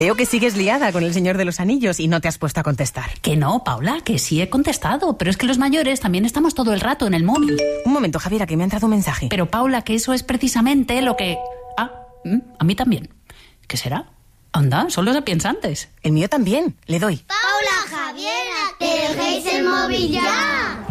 Veo que sigues liada con el Señor de los Anillos y no te has puesto a contestar. Que no, Paula, que sí he contestado, pero es que los mayores también estamos todo el rato en el móvil. Un momento, Javiera, que me ha entrado un mensaje. Pero Paula, que eso es precisamente lo que... a mí también. ¿Qué será? Anda, son los sapiensantes. El mío también, le doy. Paula, Javiera, que dejéis el móvil ya.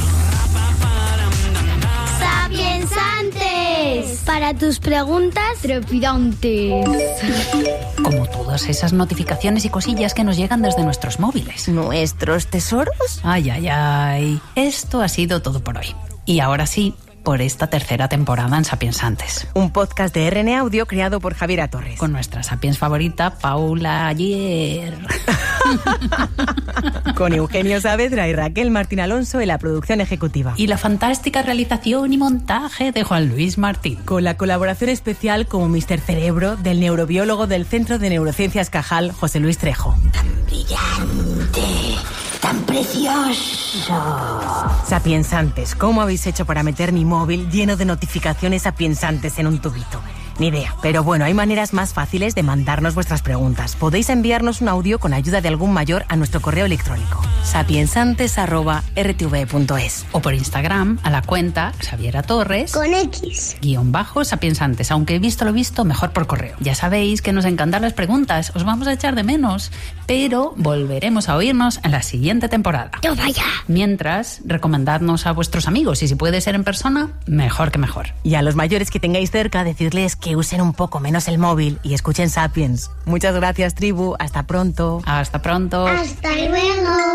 ¡Sapiensantes! Para tus preguntas trepidantes. Como todas esas notificaciones y cosillas que nos llegan desde nuestros móviles. ¿Nuestros tesoros? Ay, ay, ay. Esto ha sido todo por hoy. Y ahora sí, por esta tercera temporada en Sapiensantes. Un podcast de RN Audio creado por Javiera Torres. Con nuestra sapiens favorita, Paula Ayer. Con Eugenio Saavedra y Raquel Martín Alonso en la producción ejecutiva. Y la fantástica realización y montaje de Juan Luis Martín. Con la colaboración especial como Mr. Cerebro del neurobiólogo del Centro de Neurociencias Cajal, José Luis Trejo. Tan brillante, tan precioso. Sapiensantes, ¿cómo habéis hecho para meter mi móvil lleno de notificaciones sapiensantes en un tubito? Ni idea, pero bueno, hay maneras más fáciles de mandarnos vuestras preguntas. Podéis enviarnos un audio con ayuda de algún mayor a nuestro correo electrónico sapiensantes@rtv.es o por Instagram a la cuenta Xaviera Torres con X _sapiensantes, aunque he visto lo visto, mejor por correo. Ya sabéis que nos encantan las preguntas, os vamos a echar de menos, pero volveremos a oírnos en la siguiente temporada. ¡No vaya! Mientras, recomendadnos a vuestros amigos y si puede ser en persona, mejor que mejor. Y a los mayores que tengáis cerca, decidles que usen un poco menos el móvil y escuchen Sapiens. Muchas gracias, tribu. Hasta pronto. Hasta pronto. ¡Hasta luego!